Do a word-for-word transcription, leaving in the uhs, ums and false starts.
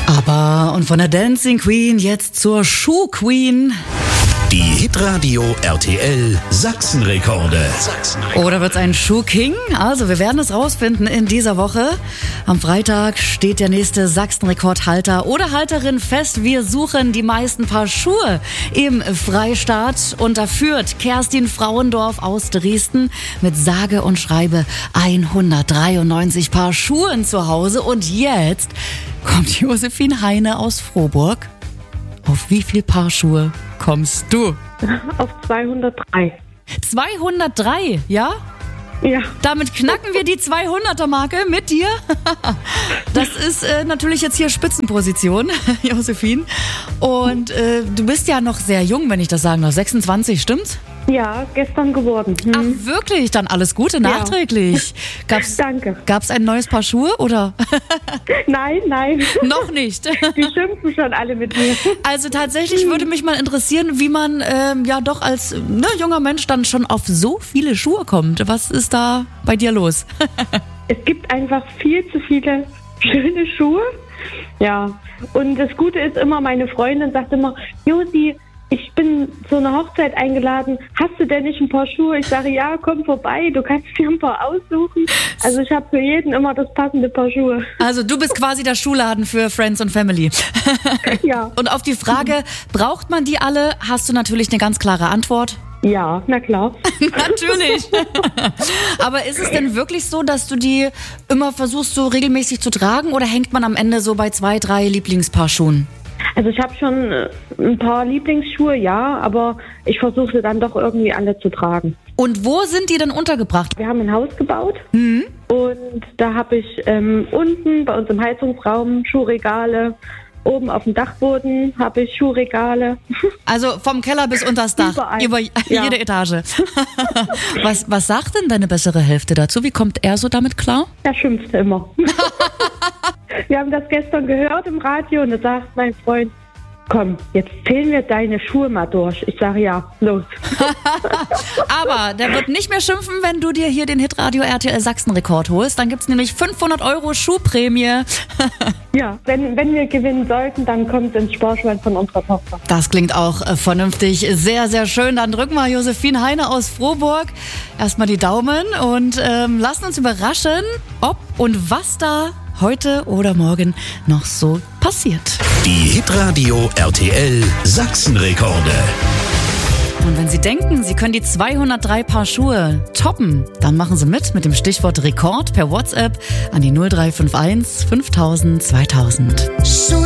Aber und von der Dancing Queen jetzt zur Schuh Queen. Die Hitradio R T L Sachsenrekorde. Oder wird's ein Schuh King? Also, wir werden es rausfinden in dieser Woche. Am Freitag steht der nächste Sachsenrekordhalter oder Halterin fest. Wir suchen die meisten Paar Schuhe im Freistaat. Und da führt Kerstin Frauendorf aus Dresden mit sage und schreibe hundertdreiundneunzig Paar Schuhen zu Hause. Und jetzt kommt Josephine Heine aus Frohburg. Auf wie viel Paar Schuhe kommst du? Auf zweihundertdrei. zweihundertdrei, ja? Ja. Damit knacken wir die zweihunderter-Marke mit dir. Das ist äh, natürlich jetzt hier Spitzenposition, Josephine. Und äh, du bist ja noch sehr jung, wenn ich das sagen darf. sechsundzwanzig, stimmt's? Ja, gestern geworden. Hm. Ach, wirklich? Dann alles Gute nachträglich. Gab's, Danke. Gab's ein neues Paar Schuhe, oder? Nein, nein. Noch nicht. Die schimpfen schon alle mit mir. Also tatsächlich würde mich mal interessieren, wie man ähm, ja doch als ne, junger Mensch dann schon auf so viele Schuhe kommt. Was ist da bei dir los? Es gibt einfach viel zu viele schöne Schuhe. Ja, und das Gute ist immer, meine Freundin sagt immer, Josi, ich bin zu einer Hochzeit eingeladen. Hast du denn nicht ein paar Schuhe? Ich sage, ja, komm vorbei. Du kannst dir ein paar aussuchen. Also ich habe für jeden immer das passende Paar Schuhe. Also du bist quasi der Schuhladen für Friends und Family. Ja. Und auf die Frage, braucht man die alle, hast du natürlich eine ganz klare Antwort. Ja, na klar. Natürlich. Aber ist es denn wirklich so, dass du die immer versuchst, so regelmäßig zu tragen? Oder hängt man am Ende so bei zwei, drei Lieblingspaar Schuhen? Also ich habe schon ein paar Lieblingsschuhe, ja, aber ich versuche sie dann doch irgendwie alle zu tragen. Und wo sind die denn untergebracht? Wir haben ein Haus gebaut Mhm. und da habe ich ähm, unten bei uns im Heizungsraum Schuhregale, oben auf dem Dachboden habe ich Schuhregale. Also vom Keller bis unters Dach, Überall. über Ja. jede Etage. was, was sagt denn deine bessere Hälfte dazu? Wie kommt er so damit klar? Er schimpft immer. Wir haben das gestern gehört im Radio und da sagt mein Freund, komm, jetzt zählen wir deine Schuhe mal durch. Ich sage, ja, los. Aber der wird nicht mehr schimpfen, wenn du dir hier den Hitradio R T L Sachsen-Rekord holst. Dann gibt's nämlich fünfhundert Euro Schuhprämie. Ja, wenn, wenn wir gewinnen sollten, dann kommt es ins Sparschwein von unserer Tochter. Das klingt auch äh, vernünftig. Sehr, sehr schön. Dann drücken wir Josephine Heine aus Frohburg erstmal die Daumen und ähm, lassen uns überraschen, ob und was da heute oder morgen noch so passiert. Die Hitradio R T L Sachsenrekorde. Und wenn Sie denken, Sie können die zweihundertdrei Paar Schuhe toppen, dann machen Sie mit mit dem Stichwort Rekord per WhatsApp an die null drei fünf eins fünftausend zweitausend.